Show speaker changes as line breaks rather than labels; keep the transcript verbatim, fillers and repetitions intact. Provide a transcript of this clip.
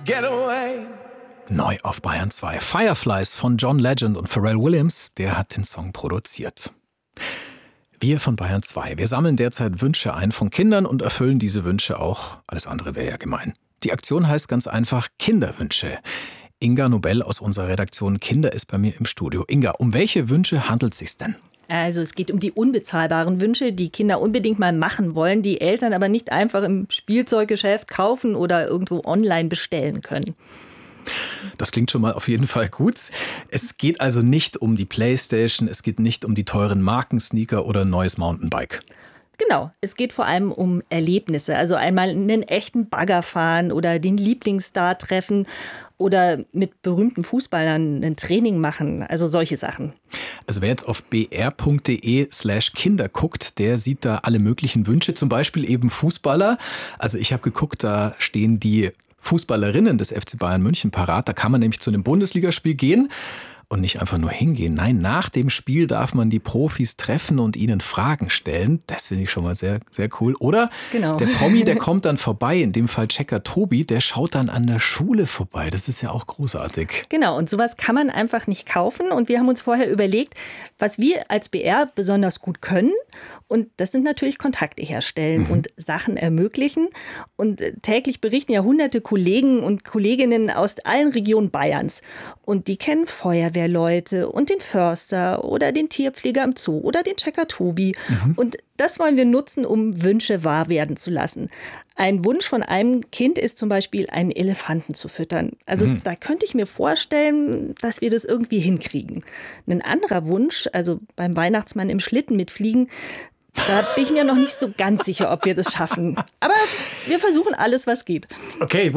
get away.
Neu auf Bayern zwei. Fireflies von John Legend und Pharrell Williams, der hat den Song produziert. Wir von Bayern zwei, wir sammeln derzeit Wünsche ein von Kindern und erfüllen diese Wünsche auch. Alles andere wäre ja gemein. Die Aktion heißt ganz einfach Kinderwünsche. Inga Nobel aus unserer Redaktion Kinder ist bei mir im Studio. Inga, um welche Wünsche handelt es sich denn?
Also es geht um die unbezahlbaren Wünsche, die Kinder unbedingt mal machen wollen, die Eltern aber nicht einfach im Spielzeuggeschäft kaufen oder irgendwo online bestellen können.
Das klingt schon mal auf jeden Fall gut. Es geht also nicht um die Playstation, es geht nicht um die teuren Markensneaker oder ein neues Mountainbike.
Genau, es geht vor allem um Erlebnisse. Also einmal einen echten Bagger fahren oder den Lieblingsstar treffen oder mit berühmten Fußballern ein Training machen. Also solche Sachen.
Also wer jetzt auf br.de slash Kinder guckt, der sieht da alle möglichen Wünsche, zum Beispiel eben Fußballer. Also ich habe geguckt, da stehen die Fußballerinnen des F C Bayern München parat. Da kann man nämlich zu einem Bundesligaspiel gehen und nicht einfach nur hingehen. Nein, nach dem Spiel darf man die Profis treffen und ihnen Fragen stellen. Das finde ich schon mal sehr, sehr cool. Oder
genau.
Der Promi, der kommt dann vorbei, in dem Fall Checker Tobi, der schaut dann an der Schule vorbei. Das ist ja auch großartig.
Genau, und sowas kann man einfach nicht kaufen. Und wir haben uns vorher überlegt, was wir als B R besonders gut können. Und das sind natürlich Kontakte herstellen mhm. und Sachen ermöglichen. Und täglich berichten ja hunderte Kollegen und Kolleginnen aus allen Regionen Bayerns. Und die kennen Feuerwehrleute und den Förster oder den Tierpfleger im Zoo oder den Checker Tobi. Mhm. Und das wollen wir nutzen, um Wünsche wahr werden zu lassen. Ein Wunsch von einem Kind ist zum Beispiel, einen Elefanten zu füttern. Also mhm. da könnte ich mir vorstellen, dass wir das irgendwie hinkriegen. Ein anderer Wunsch, also beim Weihnachtsmann im Schlitten mitfliegen, da bin ich mir noch nicht so ganz sicher, ob wir das schaffen. Aber wir versuchen alles, was geht.
Okay.